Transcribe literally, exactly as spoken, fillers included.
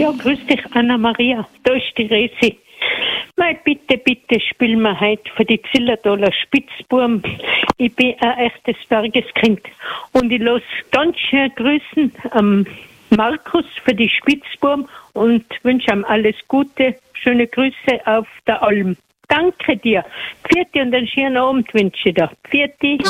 Ja, grüß dich, Anna-Maria. Da ist die Resi. Mei, bitte, bitte, spiel mir heute für die Zillertaler Spitzbuben. Ich bin ein echtes Bergeskind. Und ich lasse ganz schön grüßen am Markus für die Spitzbuben und wünsche ihm alles Gute. Schöne Grüße auf der Alm. Danke dir. Pfiat und einen schönen Abend wünsche ich dir. Pfiat.